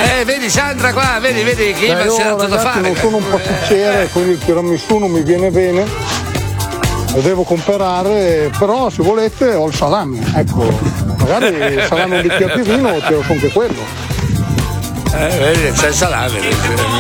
Vedi Sandra qua, vedi che Ivan si è dato da fare. Non sono un pasticcere, quindi il tiramisù non mi viene bene, lo devo comprare, però se volete ho il salame, ecco, magari il salame un bicchiere di vino tiro su anche quello. Vedi, c'è il salame.